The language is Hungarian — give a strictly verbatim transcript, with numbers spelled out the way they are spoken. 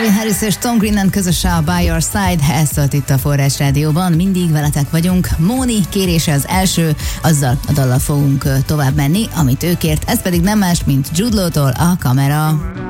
Calvin Harris és Tom Grennan közöse a By Your Side, ez szólt itt a Forrás Rádióban, mindig veletek vagyunk. Móni kérése az első, azzal a dallal fogunk tovább menni, amit ő kért, ez pedig nem más, mint Jude Law-tól a Kamera.